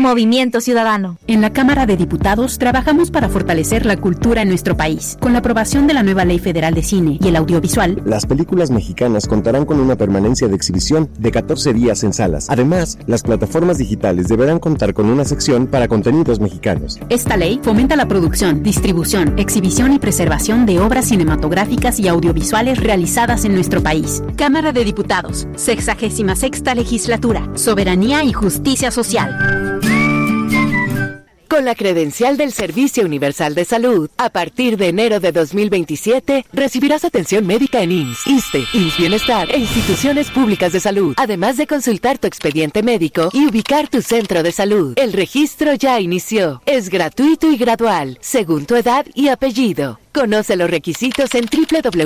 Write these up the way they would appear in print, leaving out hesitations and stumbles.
Movimiento Ciudadano. En la Cámara de Diputados trabajamos para fortalecer la cultura en nuestro país. Con la aprobación de la nueva Ley Federal de Cine y el Audiovisual, las películas mexicanas contarán con una permanencia de exhibición de 14 días en salas. Además, las plataformas digitales deberán contar con una sección para contenidos mexicanos. Esta ley fomenta la producción, distribución, exhibición y preservación de obras cinematográficas y audiovisuales realizadas en nuestro país. Cámara de Diputados, 66ª Legislatura, Soberanía y Justicia Social. Con la credencial del Servicio Universal de Salud, a partir de enero de 2027, recibirás atención médica en IMSS, ISSSTE, IMSS Bienestar e instituciones públicas de salud, además de consultar tu expediente médico y ubicar tu centro de salud. El registro ya inició. Es gratuito y gradual, según tu edad y apellido. Conoce los requisitos en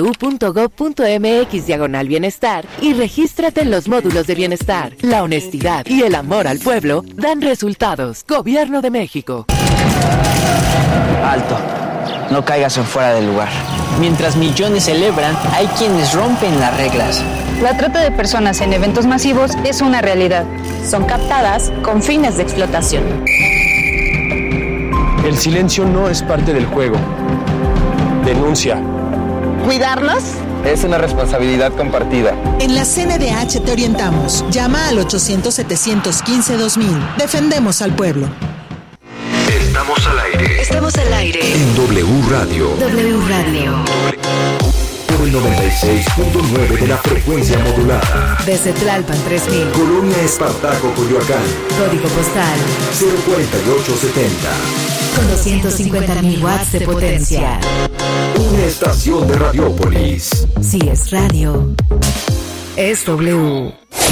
www.gov.mx/bienestar y regístrate en los módulos de bienestar. La honestidad y el amor al pueblo dan resultados. Gobierno de México. Alto. No caigas en fuera del lugar. Mientras millones celebran, hay quienes rompen las reglas. La trata de personas en eventos masivos es una realidad. Son captadas con fines de explotación. El silencio no es parte del juego. Denuncia. ¿Cuidarnos? Es una responsabilidad compartida. En la CNDH te orientamos. Llama al 800-715-2000. Defendemos al pueblo. Estamos al aire. Estamos al aire. En W Radio. W Radio. Por el 96.9 de la frecuencia modulada. Desde Tlalpan 3000. Colonia Espartaco, Coyoacán. Código postal 04870. Con 250.000 watts de potencia. Una estación de Radiópolis. Si es radio, es W.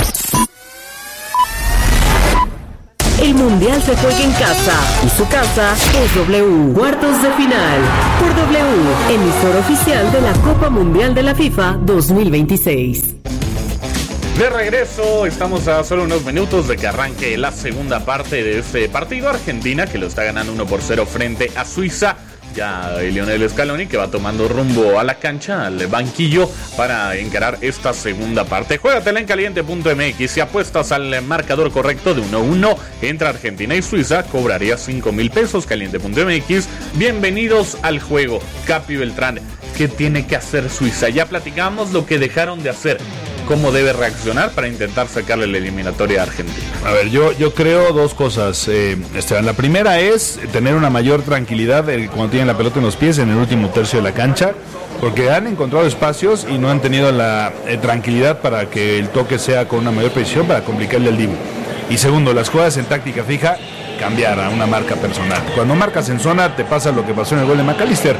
El Mundial se juega en casa y su casa es W. Cuartos de final por W, emisor oficial de la Copa Mundial de la FIFA 2026. De regreso, estamos a solo unos minutos de que arranque la segunda parte de este partido. Argentina, que lo está ganando 1-0 frente a Suiza. Ya Lionel Scaloni, que va tomando rumbo a la cancha, al banquillo, para encarar esta segunda parte. Juégatela en caliente.mx. Si apuestas al marcador correcto de 1-1 entre Argentina y Suiza, cobrarías 5,000 pesos. Caliente.mx. Bienvenidos al juego. Capi Beltrán, ¿qué tiene que hacer Suiza? Ya platicamos lo que dejaron de hacer. ¿Cómo debe reaccionar para intentar sacarle la eliminatoria a Argentina? A ver, yo creo dos cosas, Esteban. La primera es tener una mayor tranquilidad cuando tienen la pelota en los pies en el último tercio de la cancha, porque han encontrado espacios y no han tenido la tranquilidad para que el toque sea con una mayor precisión para complicarle al Dibu. Y segundo, las jugadas en táctica fija, cambiar a una marca personal. Cuando marcas en zona, te pasa lo que pasó en el gol de McAllister.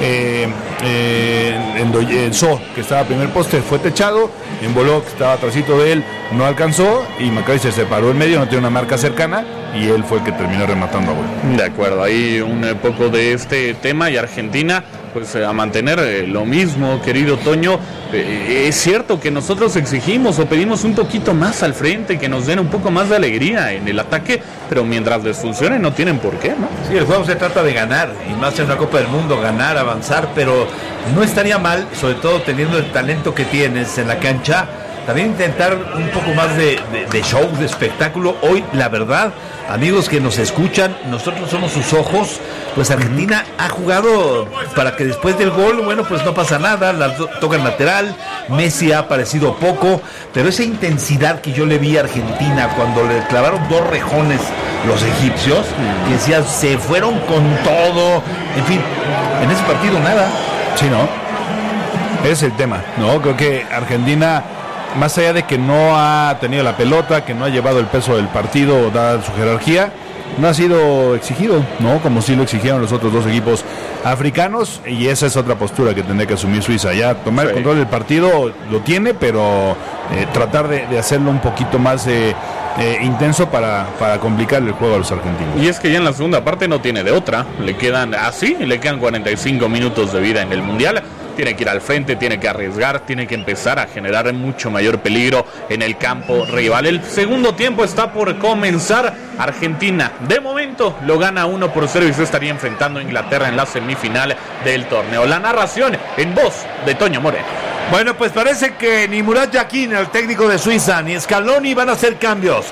So, que estaba a primer poste, fue techado. En Boló, que estaba atrásito de él, no alcanzó. Y McAllister se paró en medio, no tiene una marca cercana. Y él fue el que terminó rematando a gol. De acuerdo, ahí un poco de este tema. Y Argentina, pues a mantener lo mismo, querido Toño. Es cierto que nosotros exigimos o pedimos un poquito más al frente, que nos den un poco más de alegría en el ataque, pero mientras les funcione no tienen por qué, ¿no? Sí, el juego se trata de ganar, y más en una Copa del Mundo, ganar, avanzar, pero no estaría mal, sobre todo teniendo el talento que tienes en la cancha, también intentar un poco más de show, de espectáculo. Hoy, la verdad, amigos que nos escuchan, nosotros somos sus ojos. Pues Argentina ha jugado para que después del gol, bueno, pues no pasa nada, la tocan lateral, Messi ha aparecido poco, pero esa intensidad que yo le vi a Argentina cuando le clavaron 2 rejones los egipcios, que decían, se fueron con todo, en fin, en ese partido nada. Sí, ¿no? Es el tema, ¿no? Creo que Argentina, más allá de que no ha tenido la pelota, que no ha llevado el peso del partido, dada su jerarquía, no ha sido exigido, ¿no? Como sí lo exigieron los otros dos equipos africanos, y esa es otra postura que tendría que asumir Suiza. Ya tomar el control del partido lo tiene, pero tratar de hacerlo un poquito más intenso para complicarle el juego a los argentinos. Y es que ya en la segunda parte no tiene de otra, le quedan 45 minutos de vida en el Mundial. Tiene que ir al frente, tiene que arriesgar, tiene que empezar a generar mucho mayor peligro en el campo rival. El segundo tiempo está por comenzar. Argentina, de momento, lo gana 1-0 y se estaría enfrentando a Inglaterra en la semifinal del torneo. La narración en voz de Toño Moreno. Bueno, pues parece que ni Murat Yakin, el técnico de Suiza, ni Scaloni van a hacer cambios.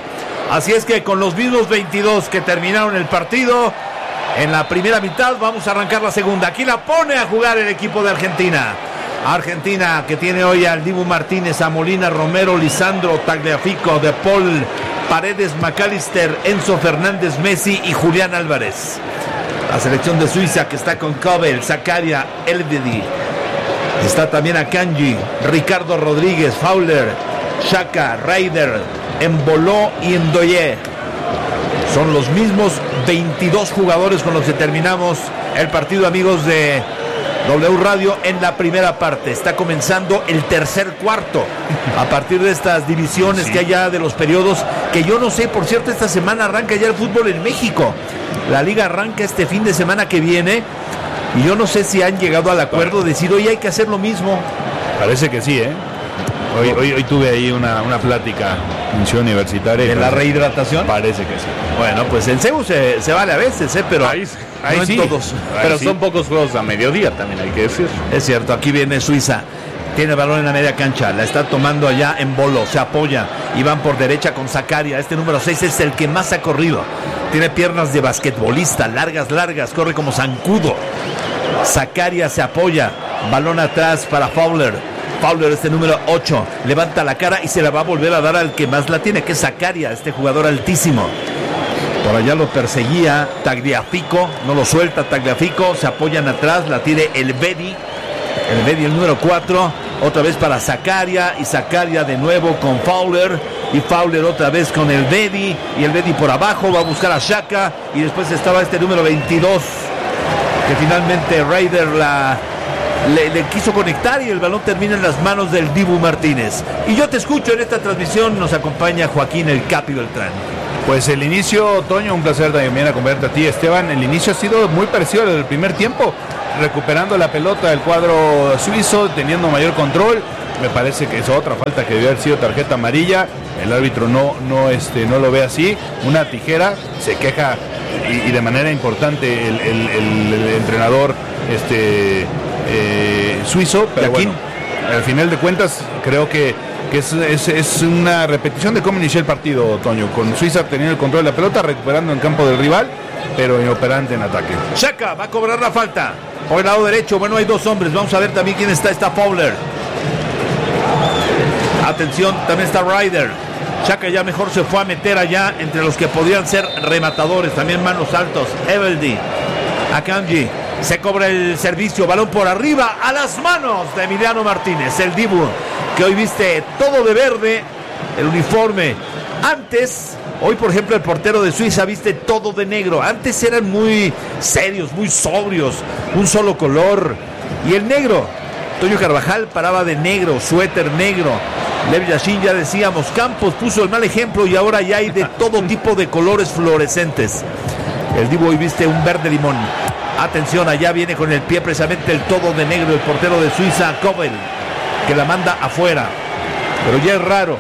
Así es que con los mismos 22 que terminaron el partido en la primera mitad, vamos a arrancar la segunda. Aquí la pone a jugar el equipo de Argentina. Argentina que tiene hoy al Dibu Martínez, a Molina, Romero, Lisandro, Tagliafico, De Paul, Paredes, McAllister, Enzo Fernández, Messi y Julián Álvarez. La selección de Suiza que está con Kobel, Zakaria, Elvedi. Está también Akanji, Ricardo Rodríguez, Fowler, Xhaka, Reider, Emboló y Ndoye. Son los mismos 22 jugadores con los que terminamos el partido, amigos de W Radio, en la primera parte. Está comenzando el tercer cuarto a partir de estas divisiones que hay ya de los periodos, que yo no sé, por cierto, esta semana arranca ya el fútbol en México. La liga arranca este fin de semana que viene y yo no sé si han llegado al acuerdo de decir, hoy hay que hacer lo mismo. Parece que sí, ¿eh? Hoy tuve ahí una plática en Ciudad Universitaria. ¿En la rehidratación? Parece que sí. Bueno, pues en CEU se vale a veces, pero ahí no sí. en todos. Pero son pocos juegos a mediodía, también hay que decir. Es cierto, aquí viene Suiza. Tiene el balón en la media cancha, la está tomando allá en Bolo, se apoya y van por derecha con Zakaria. Este número 6 es el que más ha corrido. Tiene piernas de basquetbolista, largas, corre como zancudo. Zakaria se apoya, balón atrás para Fowler. Fowler, este número 8, levanta la cara y se la va a volver a dar al que más la tiene, que es Zakaria, este jugador altísimo. Por allá lo perseguía Tagliafico, no lo suelta Tagliafico, se apoyan atrás, la tiene Elvedi, el número 4, otra vez para Zakaria, y Zakaria de nuevo con Fowler, y Fowler otra vez con Elvedi, y Elvedi por abajo, va a buscar a Xhaka, y después estaba este número 22, que finalmente Reider le quiso conectar y el balón termina en las manos del Dibu Martínez. Y yo te escucho en esta transmisión, nos acompaña Joaquín el Capi Beltrán. Pues el inicio, Toño, un placer también acompañarte a ti, Esteban. El inicio ha sido muy parecido al del primer tiempo, recuperando la pelota del cuadro suizo, teniendo mayor control. Me parece que es otra falta que debió haber sido tarjeta amarilla. El árbitro no lo ve así. Una tijera, se queja y de manera importante el entrenador suizo, pero bueno, al final de cuentas creo que es una repetición de cómo inició el partido, Toño, con Suiza teniendo el control de la pelota, recuperando en campo del rival, pero inoperante en ataque. Xhaka va a cobrar la falta por el lado derecho. Bueno, hay dos hombres, vamos a ver también quién está Fowler. Atención, también está Reider. Xhaka ya mejor se fue a meter allá entre los que podían ser rematadores, también manos altos. Eveldi, Akanji. Se cobra el servicio, balón por arriba, a las manos de Emiliano Martínez, el Dibu, que hoy viste todo de verde, el uniforme. Antes, hoy por ejemplo el portero de Suiza viste todo de negro. Antes eran muy serios, muy sobrios, un solo color. Y el negro, Toño Carvajal paraba de negro, suéter negro. Lev Yashin, ya decíamos, Campos puso el mal ejemplo y ahora ya hay de todo tipo de colores fluorescentes. El Dibu hoy viste un verde limón. Atención, allá viene con el pie precisamente el todo de negro, el portero de Suiza, Kobel, que la manda afuera. Pero ya es raro.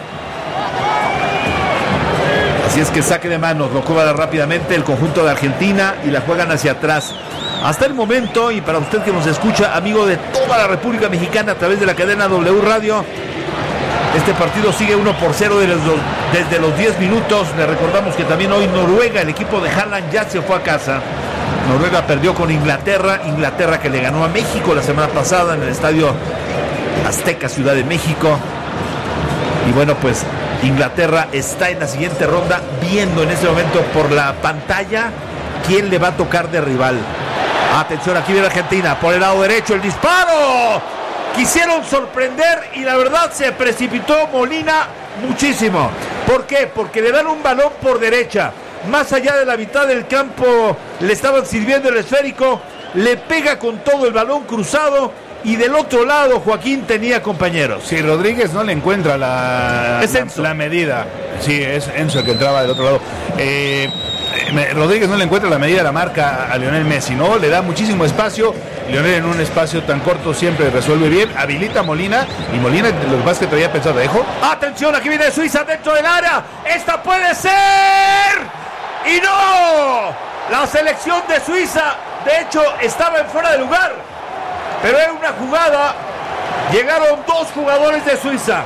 Así es que saque de manos, lo cobra rápidamente el conjunto de Argentina y la juegan hacia atrás. Hasta el momento, y para usted que nos escucha, amigo de toda la República Mexicana a través de la cadena W Radio, este partido sigue 1-0 desde los 10 minutos. Le recordamos que también hoy Noruega, el equipo de Haaland, ya se fue a casa. Noruega perdió con Inglaterra que le ganó a México la semana pasada en el Estadio Azteca, Ciudad de México. Y bueno, pues Inglaterra está en la siguiente ronda, viendo en este momento por la pantalla quién le va a tocar de rival. Atención, aquí viene Argentina, por el lado derecho el disparo. Quisieron sorprender y la verdad se precipitó Molina muchísimo. ¿Por qué? Porque le dan un balón por derecha. Más allá de la mitad del campo le estaban sirviendo el esférico, le pega con todo el balón cruzado y del otro lado Joaquín tenía compañeros. Sí, Rodríguez no le encuentra la medida. Sí, es Enzo el que entraba del otro lado. Rodríguez no le encuentra la medida de la marca a Lionel Messi, ¿no? Le da muchísimo espacio. Lionel en un espacio tan corto siempre resuelve bien. Habilita a Molina. Y Molina, lo que pasa es que todavía pensado, dejo. Atención, aquí viene Suiza dentro del área. ¡Esta puede ser! ¡Y no! La selección de Suiza, de hecho, estaba en fuera de lugar. Pero en una jugada llegaron dos jugadores de Suiza.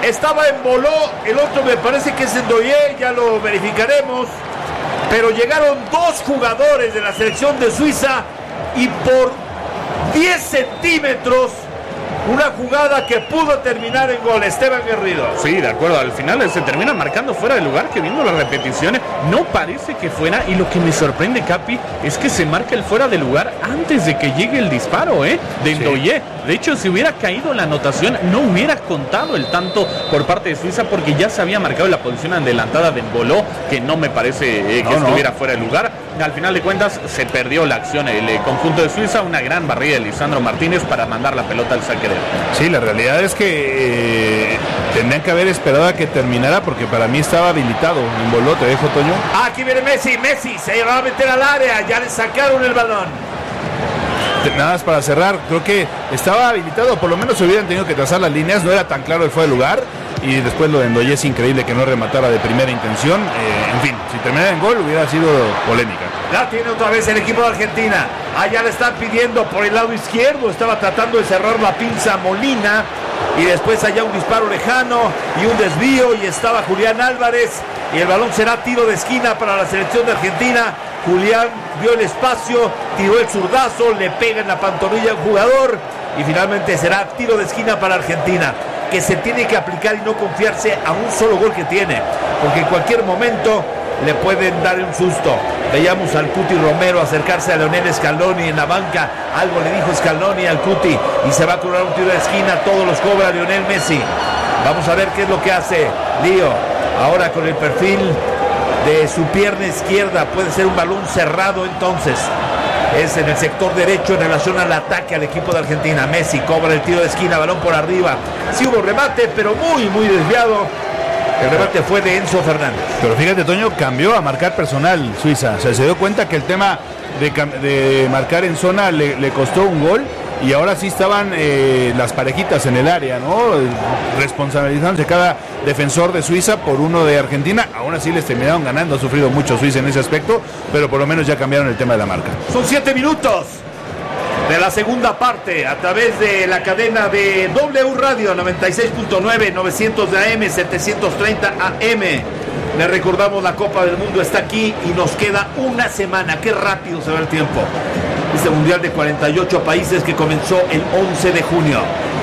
Estaba en Boló, el otro me parece que es Ndoye, ya lo verificaremos. Pero llegaron dos jugadores de la selección de Suiza y por 10 centímetros una jugada que pudo terminar en gol. Esteban Garrido. Sí, de acuerdo, al final se termina marcando fuera de lugar, que viendo las repeticiones no parece que fuera, y lo que me sorprende, Capi, es que se marca el fuera de lugar antes de que llegue el disparo de Ndoye. De hecho, si hubiera caído la anotación, no hubiera contado el tanto por parte de Suiza, porque ya se había marcado la posición adelantada de Embolo, que no me parece que estuviera fuera de lugar. Al final de cuentas, se perdió la acción el conjunto de Suiza, una gran barrida de Lisandro Martínez para mandar la pelota al saque de... Sí, la realidad es que tendrían que haber esperado a que terminara, porque para mí estaba habilitado Embolo. Te dejo, Toño. Aquí viene Messi se va a meter al área, ya le sacaron el balón. Nada más para cerrar, creo que estaba habilitado, por lo menos se hubieran tenido que trazar las líneas, no era tan claro el fuera de lugar, y después lo de Ndoye es increíble que no rematara de primera intención. En fin, si terminara en gol hubiera sido polémica. La tiene otra vez el equipo de Argentina, allá le están pidiendo por el lado izquierdo, estaba tratando de cerrar la pinza Molina, y después allá un disparo lejano y un desvío, y estaba Julián Álvarez, y el balón será tiro de esquina para la selección de Argentina. Julián vio el espacio, tiró el zurdazo, le pega en la pantorrilla al jugador, y finalmente será tiro de esquina para Argentina, que se tiene que aplicar y no confiarse a un solo gol que tiene, porque en cualquier momento le pueden dar un susto. Veíamos al Cuti Romero acercarse a Lionel Scaloni en la banca, algo le dijo Scaloni al Cuti, y se va a cobrar un tiro de esquina, todos los cobra Lionel Messi. Vamos a ver qué es lo que hace Lío, ahora con el perfil de su pierna izquierda, puede ser un balón cerrado, entonces es en el sector derecho en relación al ataque al equipo de Argentina. Messi cobra el tiro de esquina, balón por arriba, sí hubo remate, pero muy desviado. El remate fue de Enzo Fernández. Pero fíjate, Toño, cambió a marcar personal Suiza, o sea, se dio cuenta que el tema de marcar en zona le costó un gol, y ahora sí estaban las parejitas en el área, ¿no? Responsabilizándose cada defensor de Suiza por uno de Argentina. Aún así les terminaron ganando, ha sufrido mucho Suiza en ese aspecto, pero por lo menos ya cambiaron el tema de la marca. Son 7 minutos de la segunda parte a través de la cadena de W Radio 96.9, 900 de AM, 730 AM. Le recordamos, la Copa del Mundo está aquí y nos queda una semana. Qué rápido se va el tiempo. Este mundial de 48 países que comenzó el 11 de junio.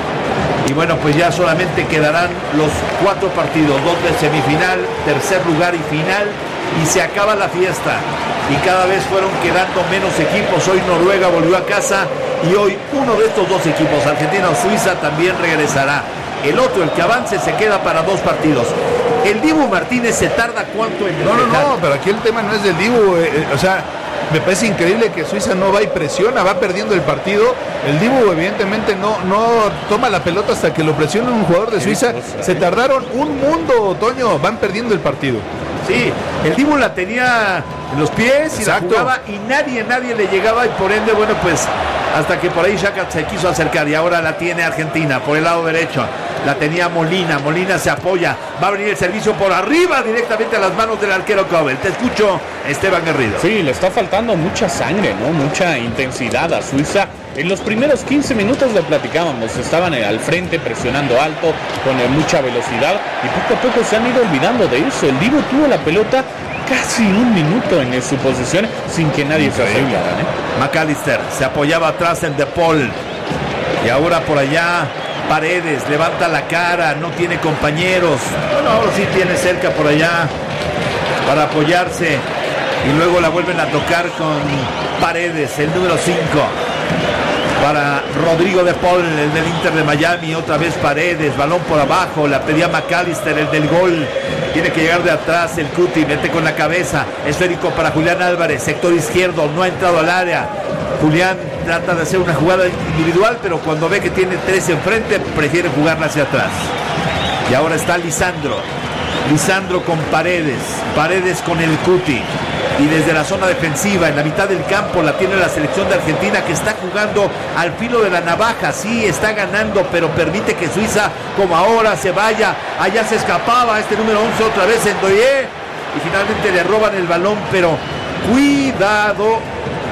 Y bueno, pues ya solamente quedarán los 4 partidos, 2 de semifinal, tercer lugar y final, y se acaba la fiesta. Y cada vez fueron quedando menos equipos. Hoy Noruega volvió a casa, y hoy uno de estos dos equipos, Argentina o Suiza, también regresará. El otro, el que avance, se queda para 2 partidos. El Dibu Martínez se tarda cuánto en despejar. No, pero aquí el tema no es del Dibu, o sea, me parece increíble que Suiza no va y presiona, va perdiendo el partido. El Dibu evidentemente no toma la pelota hasta que lo presiona un jugador de Suiza. Se tardaron un mundo, Toño, van perdiendo el partido. Sí, el Dibu la tenía en los pies. Exacto. Y la jugaba, y nadie le llegaba, y por ende, bueno, pues hasta que por ahí Xhaka se quiso acercar, y ahora la tiene Argentina por el lado derecho. La tenía Molina se apoya, va a venir el servicio por arriba directamente a las manos del arquero Kobel. Te escucho, Esteban Garrido. Sí, le está faltando mucha sangre, ¿no? Mucha intensidad a Suiza. En los primeros 15 minutos le platicábamos, estaban al frente presionando alto, con mucha velocidad, y poco a poco se han ido olvidando de eso. El Dibu tuvo la pelota casi un minuto en su posición sin que nadie se acercara, McAllister se apoyaba atrás en De Paul, y ahora por allá Paredes levanta la cara, no tiene compañeros. Bueno, ahora sí tiene cerca por allá para apoyarse, y luego la vuelven a tocar con Paredes, el número 5. Para Rodrigo De Paul, el del Inter de Miami. Otra vez Paredes, balón por abajo, la pedía McAllister, el del gol. Tiene que llegar de atrás el Cuti, mete con la cabeza, esférico para Julián Álvarez, sector izquierdo, no ha entrado al área. Julián trata de hacer una jugada individual, pero cuando ve que tiene 3 enfrente, prefiere jugarla hacia atrás. Y ahora está Lisandro con Paredes con el Cuti. Y desde la zona defensiva, en la mitad del campo, la tiene la selección de Argentina, que está jugando al filo de la navaja. Sí, está ganando, pero permite que Suiza, como ahora, se vaya. Allá se escapaba este número 11 otra vez, Ndoye, y finalmente le roban el balón, pero cuidado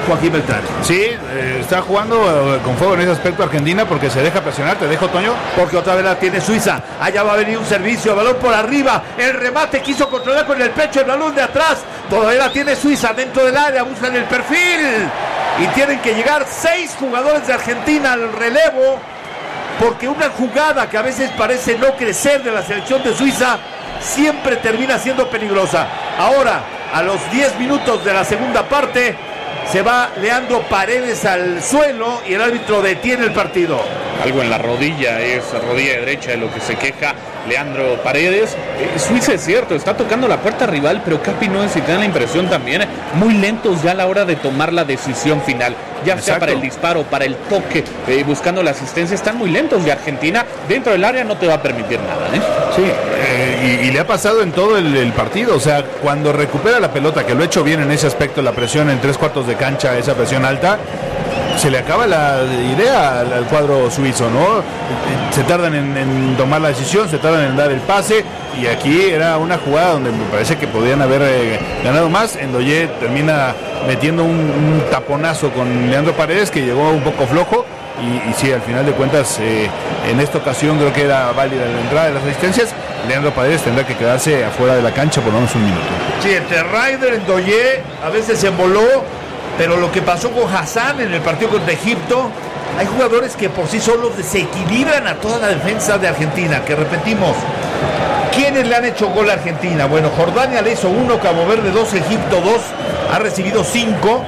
Joaquín Beltrán. Sí, está jugando con fuego en ese aspecto Argentina porque se deja presionar. Te dejo, Toño. Porque otra vez la tiene Suiza. Allá va a venir un servicio, balón por arriba. El remate quiso controlar con el pecho el balón de atrás. Todavía la tiene Suiza dentro del área. Buscan el perfil. Y tienen que llegar 6 jugadores de Argentina al relevo. Porque una jugada que a veces parece no crecer de la selección de Suiza siempre termina siendo peligrosa. Ahora, a los 10 minutos de la segunda parte, se va Leandro Paredes al suelo y el árbitro detiene el partido. Algo en la rodilla, es rodilla derecha de lo que se queja Leandro Paredes. Suiza es cierto, está tocando la puerta rival, pero Capi no es, si te da la impresión también, muy lentos ya a la hora de tomar la decisión final. Ya sea Exacto. para el disparo, para el toque, buscando la asistencia, están muy lentos de Argentina. Dentro del área no te va a permitir nada, ¿eh? Sí, y le ha pasado en todo el partido. O sea, cuando recupera la pelota, que lo ha hecho bien en ese aspecto, la presión en 3/4 de cancha, esa presión alta, se le acaba la idea al cuadro suizo, ¿no? Se tardan en tomar la decisión, se tardan en dar el pase, y aquí era una jugada donde me parece que podían haber ganado más. Ndoye termina metiendo un taponazo con Leandro Paredes, que llegó un poco flojo, y sí, al final de cuentas, en esta ocasión creo que era válida la entrada de las asistencias. Leandro Paredes tendrá que quedarse afuera de la cancha por lo menos un minuto. Sí, entre Ryder y Ndoye a veces se emboló, pero lo que pasó con Hassan en el partido contra Egipto, hay jugadores que por sí solos desequilibran a toda la defensa de Argentina, que repetimos, ¿quiénes le han hecho gol a Argentina? Bueno, Jordania le hizo 1, Cabo Verde 2, Egipto 2, ha recibido 5,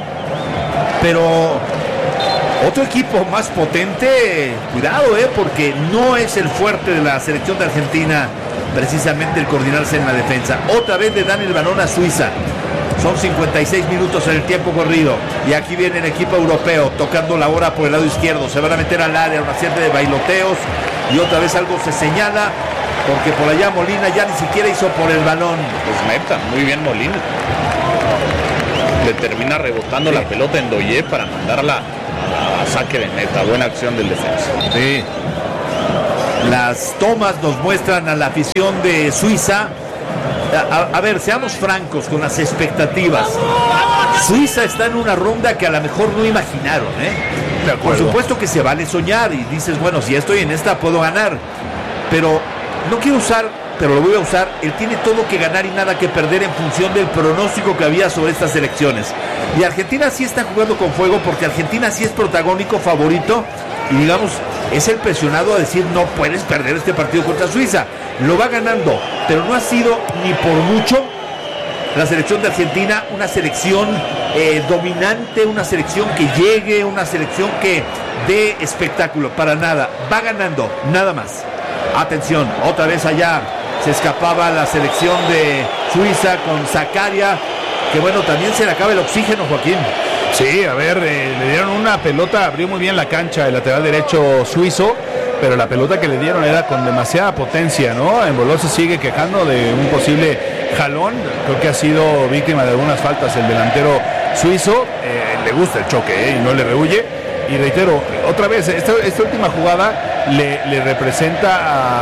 pero otro equipo más potente, cuidado, porque no es el fuerte de la selección de Argentina precisamente el coordinarse en la defensa. Otra vez le dan el balón a Suiza. Son 56 minutos en el tiempo corrido. Y aquí viene el equipo europeo tocando la hora por el lado izquierdo. Se van a meter al área, una serie de bailoteos. Y otra vez algo se señala. Porque por allá Molina ya ni siquiera hizo por el balón. Pues meta, muy bien Molina. Le termina rebotando la pelota en Ndoye para mandarla a saque de meta. Buena acción del defensa. Sí. Las tomas nos muestran a la afición de Suiza. A ver, seamos francos con las expectativas. Suiza está en una ronda que a lo mejor no imaginaron, De Por acuerdo. supuesto que se vale soñar y dices, bueno, si estoy en esta puedo ganar. Pero no quiero usar, pero lo voy a usar. Él tiene todo que ganar y nada que perder en función del pronóstico que había sobre estas elecciones. Y Argentina sí está jugando con fuego porque Argentina sí es protagónico, favorito. Y digamos, es el presionado a decir no puedes perder este partido contra Suiza. Lo va ganando, pero no ha sido ni por mucho la selección de Argentina una selección dominante, una selección que llegue, una selección que dé espectáculo, para nada. Va ganando, nada más. Atención, otra vez allá se escapaba la selección de Suiza con Zakaria, que bueno, también se le acaba el oxígeno, Joaquín. Sí, a ver, le dieron una pelota, abrió muy bien la cancha el lateral derecho suizo, pero la pelota que le dieron era con demasiada potencia, ¿no? Embolo se sigue quejando de un posible jalón, creo que ha sido víctima de algunas faltas el delantero suizo, le gusta el choque y no le rehuye, y reitero, otra vez, esta última jugada le representa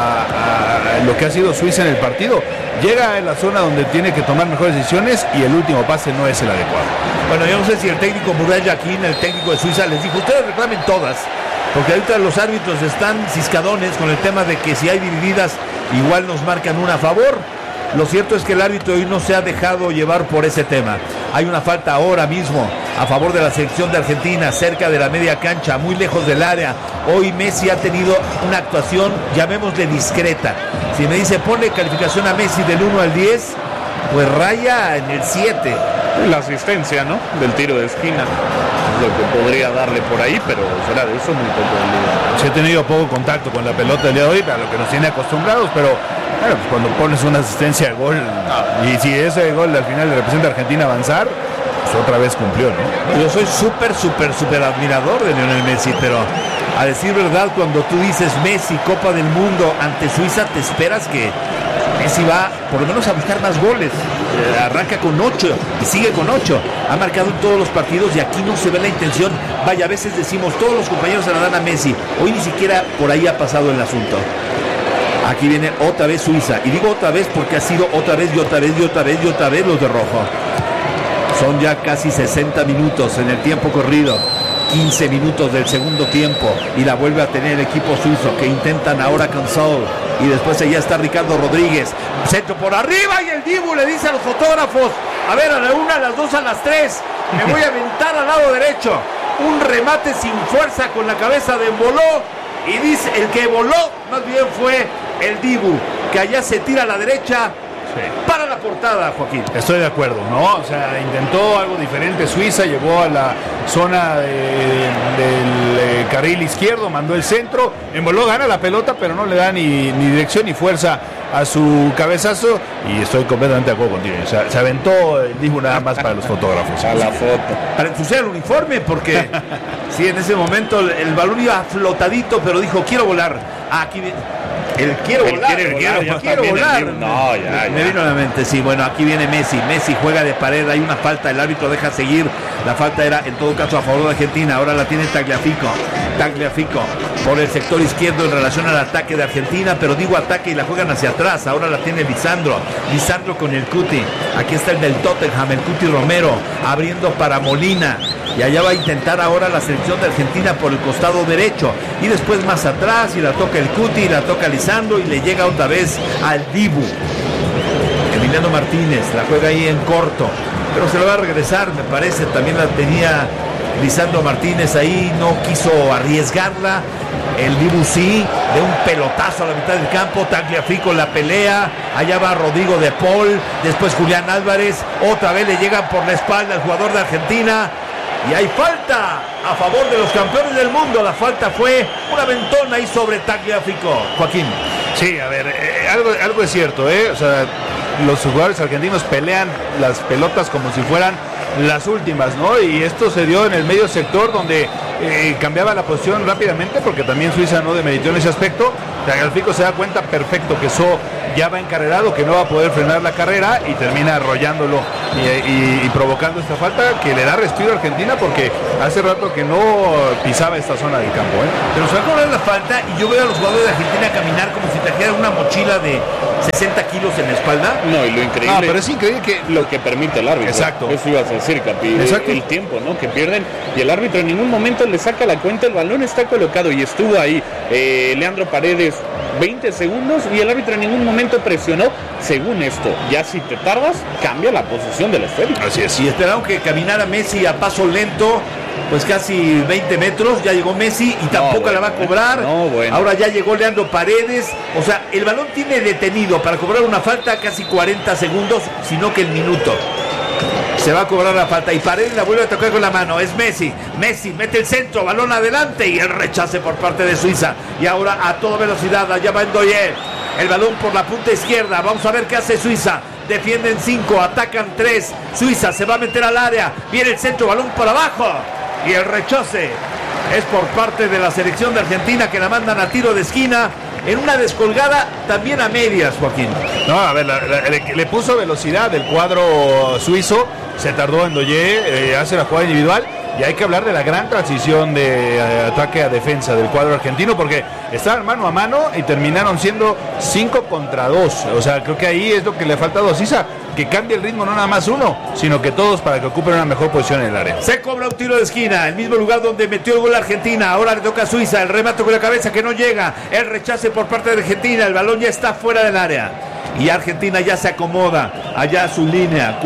a lo que ha sido Suiza en el partido. Llega en la zona donde tiene que tomar mejores decisiones y el último pase no es el adecuado. Bueno, yo no sé si el técnico Muriel Yaquín, el técnico de Suiza, les dijo, ustedes reclamen todas, porque ahorita los árbitros están ciscadones con el tema de que si hay divididas, igual nos marcan una a favor. Lo cierto es que el árbitro hoy no se ha dejado llevar por ese tema. Hay una falta ahora mismo a favor de la selección de Argentina, cerca de la media cancha, muy lejos del área. Hoy Messi ha tenido una actuación, llamémosle discreta. Si me dice, ponle calificación a Messi del 1 al 10, pues raya en el 7. La asistencia, ¿no? Del tiro de esquina. Lo que podría darle por ahí, pero fuera de eso muy poco. Se ha tenido poco contacto con la pelota el día de hoy, a lo que nos tiene acostumbrados, pero bueno, pues cuando pones una asistencia de gol, y si ese gol al final le representa a Argentina avanzar, pues otra vez cumplió, ¿no? Yo soy súper admirador de Lionel Messi, pero a decir verdad, cuando tú dices Messi, Copa del Mundo ante Suiza, te esperas que Messi va por lo menos a buscar más goles. Arranca con 8 y sigue con 8. Ha marcado en todos los partidos y aquí no se ve la intención. Vaya, a veces decimos, todos los compañeros se la dan a Messi. Hoy ni siquiera por ahí ha pasado el asunto. Aquí viene otra vez Suiza. Y digo otra vez porque ha sido otra vez y otra vez y otra vez y otra vez los de rojo. Son ya casi 60 minutos en el tiempo corrido. 15 minutos del segundo tiempo y la vuelve a tener el equipo suizo, que intentan ahora con Saul, y después allá está Ricardo Rodríguez, centro por arriba, y el Dibu le dice a los fotógrafos: a ver, a la 1, a las 2, a las 3 me voy a aventar al lado derecho, un remate sin fuerza con la cabeza de Embolo, y dice, el que voló más bien fue el Dibu, que allá se tira a la derecha. Sí. Para la portada, Joaquín. Estoy de acuerdo, ¿no? O sea, intentó algo diferente Suiza, llegó a la zona del carril izquierdo, mandó el centro, Embolo gana la pelota, pero no le da ni dirección ni fuerza a su cabezazo, y estoy completamente de acuerdo contigo. O sea, se aventó el Dibu nada más para los fotógrafos. A la foto. Para ensuciar el uniforme, porque sí, en ese momento el balón iba flotadito, pero dijo: quiero volar. Aquí viene. Quiero volar. No, ya. Me vino a la mente, sí. Bueno, aquí viene Messi juega de pared, hay una falta, el árbitro deja seguir. La falta era en todo caso a favor de Argentina. Ahora la tiene Tagliafico por el sector izquierdo en relación al ataque de Argentina, pero digo ataque y la juegan hacia atrás. Ahora la tiene Lisandro con el Cuti. Aquí está el del Tottenham, el Cuti Romero, abriendo para Molina, y allá va a intentar ahora la selección de Argentina por el costado derecho, y después más atrás, y la toca el Cuti, y la toca Lisandro, y le llega otra vez al Dibu. Emiliano Martínez la juega ahí en corto, pero se lo va a regresar, me parece. También la tenía Lisandro Martínez ahí, no quiso arriesgarla. El Dibu sí, de un pelotazo a la mitad del campo. Tagliafico la pelea, allá va Rodrigo de Paul, después Julián Álvarez, otra vez le llegan por la espalda al jugador de Argentina, y hay falta a favor de los campeones del mundo. La falta fue una aventón ahí sobre Tagliafico, Joaquín. Sí, a ver, algo es cierto, o sea, los jugadores argentinos pelean las pelotas como si fueran las últimas, ¿no? Y esto se dio en el medio sector, donde cambiaba la posición rápidamente, porque también Suiza no demeritó en ese aspecto. Tagliafico se da cuenta perfecto que So ya va encarrerado, que no va a poder frenar la carrera, y termina arrollándolo y provocando esta falta que le da respiro a Argentina, porque hace rato que no pisaba esta zona del campo, Pero se va a cobrar la falta, y yo veo a los jugadores de Argentina caminar como si trajeran una mochila de 60 kilos en la espalda. No, y lo increíble. No, pero es increíble que lo que permite el árbitro. Exacto. Eso ibas a decir, Capi. Exacto. El tiempo, ¿no? Que pierden, y el árbitro en ningún momento le saca la cuenta. El balón está colocado y estuvo ahí Leandro Paredes 20 segundos, y el árbitro en ningún momento presionó. Según esto, ya si te tardas, cambia la posición del esférico. Así es. Y esperaron que caminara Messi a paso lento, pues casi 20 metros, ya llegó Messi y tampoco la va a cobrar. Ahora ya llegó Leandro Paredes, o sea, el balón tiene detenido para cobrar una falta casi 40 segundos, sino que el minuto. Se va a cobrar la falta, y Paredes la vuelve a tocar con la mano. Es Messi mete el centro, balón adelante, y el rechace por parte de Suiza. Y ahora a toda velocidad, allá va Ndoye, el balón por la punta izquierda. Vamos a ver qué hace Suiza. Defienden 5, atacan 3. Suiza se va a meter al área, viene el centro, balón por abajo, y el rechace es por parte de la selección de Argentina, que la mandan a tiro de esquina en una descolgada también a medias, Joaquín. No, a ver, le puso velocidad el cuadro suizo, se tardó en Ndoye, hace la jugada individual, y hay que hablar de la gran transición de ataque a defensa del cuadro argentino, porque estaban mano a mano y terminaron siendo 5 contra 2. O sea, creo que ahí es lo que le ha faltado a Suiza, que cambie el ritmo, no nada más uno, sino que todos, para que ocupen una mejor posición en el área. Se cobra un tiro de esquina, el mismo lugar donde metió el gol Argentina. Ahora le toca a Suiza, el remate con la cabeza que no llega, el rechace por parte de Argentina, el balón ya está fuera del área, y Argentina ya se acomoda allá a su línea.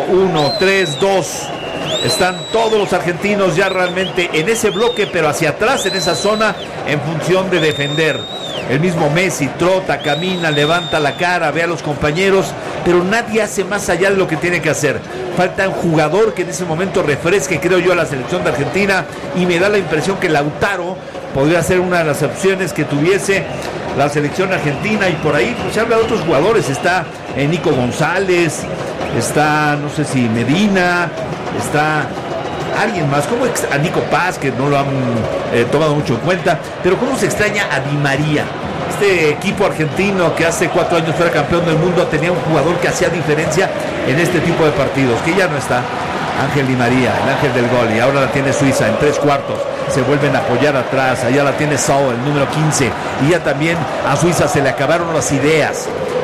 4-1-3-2. Están todos los argentinos ya realmente en ese bloque, pero hacia atrás, en esa zona, en función de defender. El mismo Messi trota, camina, levanta la cara, ve a los compañeros, pero nadie hace más allá de lo que tiene que hacer. Falta un jugador que en ese momento refresque, creo yo, a la selección de Argentina, y me da la impresión que Lautaro podría ser una de las opciones que tuviese la selección argentina. Y por ahí pues se habla de otros jugadores. Está Nico González, está, no sé si Medina, está alguien más, como a Nico Paz, que no lo han tomado mucho en cuenta, pero cómo se extraña a Di María. Este equipo argentino que hace 4 años fuera campeón del mundo tenía un jugador que hacía diferencia en este tipo de partidos, que ya no está. Ángel Di María, el ángel del gol, y ahora la tiene Suiza en 3/4. Se vuelven a apoyar atrás, allá la tiene Saul, el número 15, y ya también a Suiza se le acabaron las ideas.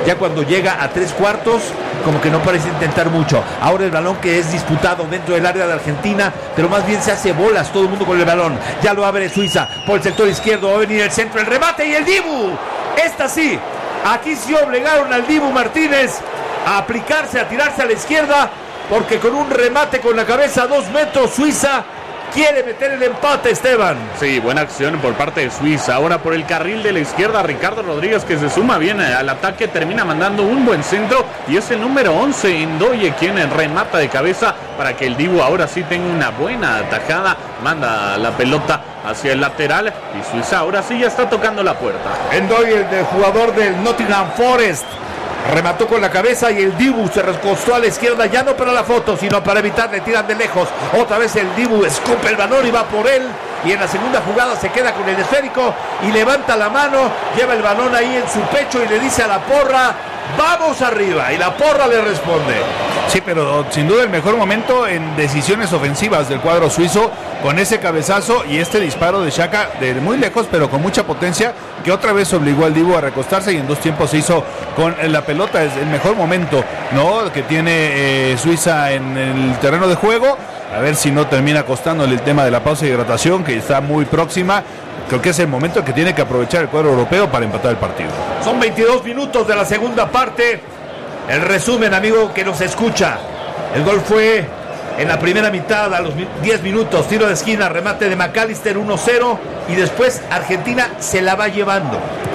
Ya cuando llega a 3/4, como que no parece intentar mucho. Ahora el balón que es disputado dentro del área de Argentina, pero más bien se hace bolas todo el mundo con el balón. Ya lo abre Suiza por el sector izquierdo, va a venir el centro, el remate y el Dibu. Esta sí, aquí sí obligaron al Dibu Martínez a aplicarse, a tirarse a la izquierda, porque con un remate con la cabeza a 2 metros, Suiza quiere meter el empate, Esteban. Sí, buena acción por parte de Suiza. Ahora por el carril de la izquierda, Ricardo Rodríguez, que se suma bien al ataque, termina mandando un buen centro, y es el número 11, Ndoye, quien remata de cabeza para que el Dibu ahora sí tenga una buena atajada. Manda la pelota hacia el lateral y Suiza ahora sí ya está tocando la puerta. Ndoye, el jugador del Nottingham Forest, remató con la cabeza y el Dibu se recostó a la izquierda, ya no para la foto, sino para evitar, le tiran de lejos. Otra vez el Dibu escupe el balón y va por él. Y en la segunda jugada se queda con el esférico y levanta la mano, lleva el balón ahí en su pecho y le dice a la porra: vamos arriba, y la porra le responde. Sí, pero sin duda el mejor momento en decisiones ofensivas del cuadro suizo, con ese cabezazo y este disparo de Xhaka de muy lejos, pero con mucha potencia, que otra vez obligó al Dibu a recostarse y en 2 tiempos se hizo con la pelota. Es el mejor momento, ¿no?, que tiene Suiza en el terreno de juego. A ver si no termina costándole el tema de la pausa de hidratación, que está muy próxima. Creo que es el momento que tiene que aprovechar el cuadro europeo para empatar el partido. Son 22 minutos de la segunda parte. El resumen, amigo que nos escucha. El gol fue en la primera mitad, a los 10 minutos, tiro de esquina, remate de McAllister, 1-0, y después Argentina se la va llevando.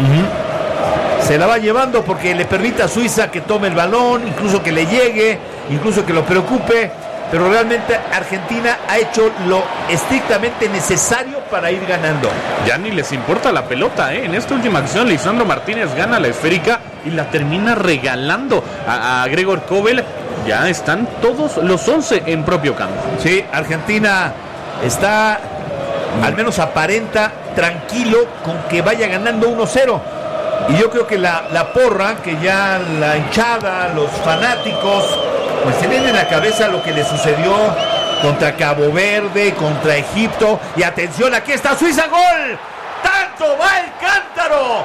Se la va llevando porque le permite a Suiza que tome el balón, incluso que le llegue, incluso que lo preocupe, pero realmente Argentina ha hecho lo estrictamente necesario para ir ganando. Ya ni les importa la pelota, ¿eh? En esta última acción, Lisandro Martínez gana la esférica y la termina regalando a Gregor Kobel. Ya están todos los 11 en propio campo. Sí, Argentina está, al menos aparenta, tranquilo con que vaya ganando 1-0. Y yo creo que la porra, que ya la hinchada, los fanáticos, pues tienen en la cabeza lo que le sucedió contra Cabo Verde, contra Egipto. Y atención, aquí está Suiza, gol. ¡Tanto va el cántaro!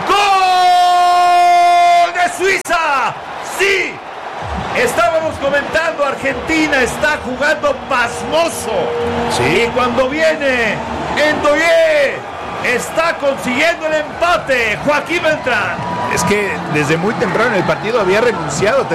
¡Gol de Suiza! ¡Sí! Estábamos comentando, Argentina está jugando pasmoso. Sí. Y cuando viene Ndoye, está consiguiendo el empate. Joaquín Beltrán. Es que desde muy temprano en el partido había renunciado